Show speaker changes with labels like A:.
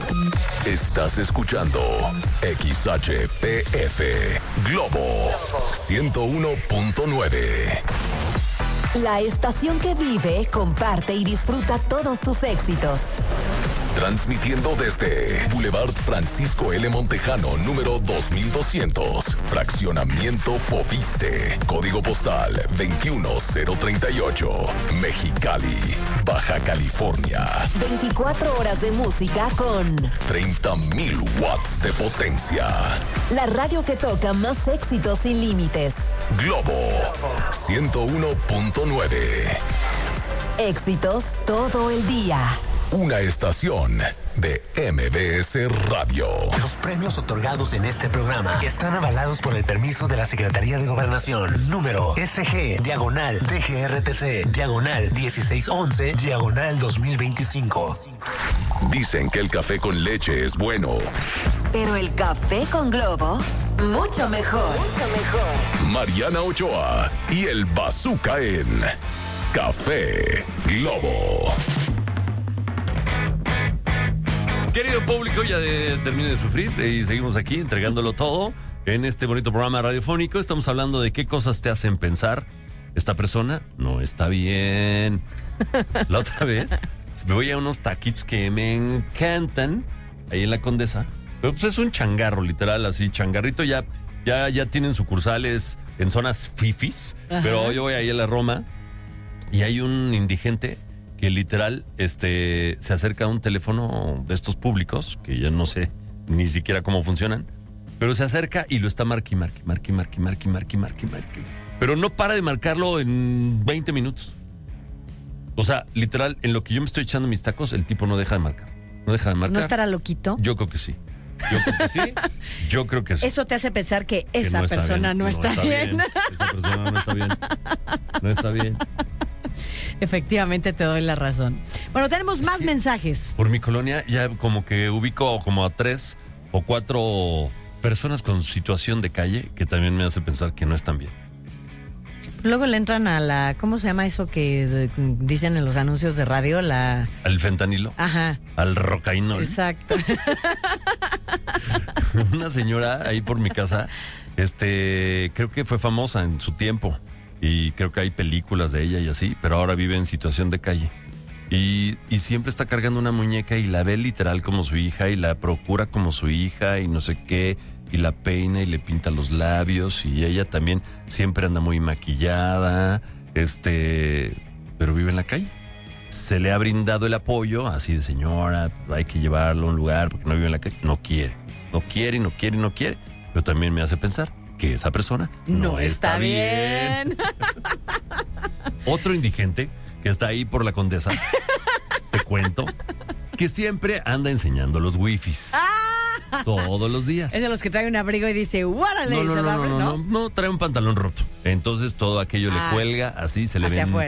A: Estás escuchando XHPF Globo 101.9.
B: La estación que vive, comparte y disfruta todos tus éxitos.
A: Transmitiendo desde Boulevard Francisco L. Montejano, número 2200, Fraccionamiento Fobiste, Código Postal 21038, Mexicali, Baja California.
B: 24 horas de música con
A: 30,000 watts de potencia.
B: la radio que toca más éxitos sin límites.
A: Globo 101.9.
B: Éxitos todo el día.
A: Una estación de MBS Radio.
C: Los premios otorgados en este programa están avalados por el permiso de la Secretaría de Gobernación. Número SG/DGRTC/1611/2025.
A: Dicen que el café con leche es bueno.
B: Pero el café con Globo, mucho mejor. Mucho mejor.
A: Mariana Ochoa y el Bazooka en Café Globo.
D: Querido público, ya terminé de sufrir y seguimos aquí entregándolo todo en este bonito programa radiofónico. Estamos hablando de qué cosas te hacen pensar. Esta persona no está bien. La otra vez me voy a unos taquitos que me encantan ahí en la Condesa. Pero pues es un changarro, literal, así, changarrito. Ya tienen sucursales en zonas fifis. Ajá. Pero yo voy ahí a la Roma y hay un indigente que literal se acerca a un teléfono de estos públicos, que ya no sé ni siquiera cómo funcionan, pero se acerca y lo está marque. Pero no para de marcarlo en 20 minutos. O sea, literal, en lo que yo me estoy echando mis tacos, el tipo no deja de marcar. ¿No
E: estará loquito?
D: Yo creo que sí. Yo creo que sí.
E: Eso te hace pensar que esa persona no está bien.
D: Esa persona no está bien. No está bien.
E: Efectivamente, te doy la razón. Bueno, tenemos más mensajes.
D: Por mi colonia ya como que ubico como a 3 o 4 personas con situación de calle que también me hace pensar que no están bien.
E: Luego le entran a la... ¿Cómo se llama eso que dicen en los anuncios de radio?
D: Al fentanilo.
E: Ajá.
D: Al rocainol.
E: Exacto.
D: Una señora ahí por mi casa, creo que fue famosa en su tiempo. Y creo que hay películas de ella y así, pero ahora vive en situación de calle. Y siempre está cargando una muñeca y la ve literal como su hija y la procura como su hija y no sé qué, y la peina y le pinta los labios y ella también siempre anda muy maquillada, pero vive en la calle. Se le ha brindado el apoyo, así de señora, hay que llevarlo a un lugar porque no vive en la calle. No quiere, pero también me hace pensar que esa persona no está bien. Otro indigente que está ahí por la Condesa, te cuento, que siempre anda enseñando los wifis. Todos los días.
E: Es de los que trae un abrigo y dice, ¡guárale!
D: No, trae un pantalón roto. Entonces todo aquello le cuelga, así se le ven